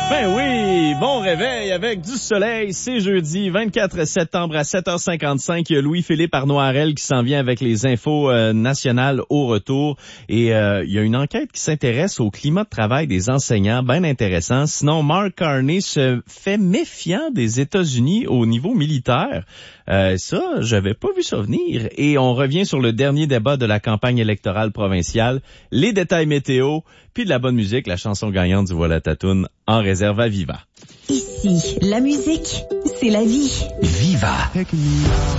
Ben oui, bon réveil avec du soleil. C'est jeudi 24 septembre à 7h55. Il y a Louis-Philippe Arnoirel qui s'en vient avec les infos nationales au retour. Et il y a une enquête qui s'intéresse au climat de travail des enseignants, bien intéressant. Sinon, Mark Carney se fait méfiant des États-Unis au niveau militaire. Ça, j'avais pas vu ça venir. Et on revient sur le dernier débat de la campagne électorale provinciale, les détails météo, puis de la bonne musique, la chanson gagnante du Voilà ta toune en réserve à Viva. Ici, la musique, c'est la vie. Viva.